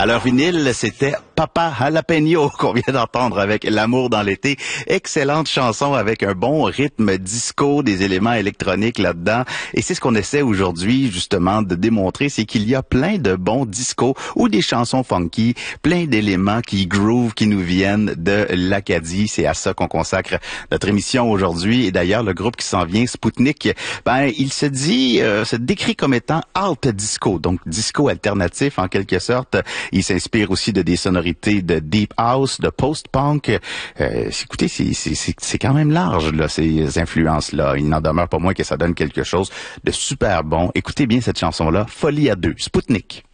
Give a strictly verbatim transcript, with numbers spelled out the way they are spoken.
À leur vinyle, c'était Papa Jalapeno qu'on vient d'entendre avec L'amour dans l'été. Excellente chanson avec un bon rythme disco, des éléments électroniques là-dedans. Et c'est ce qu'on essaie aujourd'hui justement de démontrer, c'est qu'il y a plein de bons discos ou des chansons funky, plein d'éléments qui groove, qui nous viennent de l'Acadie. C'est à ça qu'on consacre notre émission aujourd'hui. Et d'ailleurs, le groupe qui s'en vient, Spoutnik, ben il se dit, euh, se décrit comme étant alt disco, donc disco alternatif en quelque sorte. Il s'inspire aussi de des sonorités de deep house, de post-punk. Euh, écoutez, c'est, c'est, c'est, c'est quand même large, là, ces influences-là. Il n'en demeure pas moins que ça donne quelque chose de super bon. Écoutez bien cette chanson-là, Folie à deux, Spoutnik.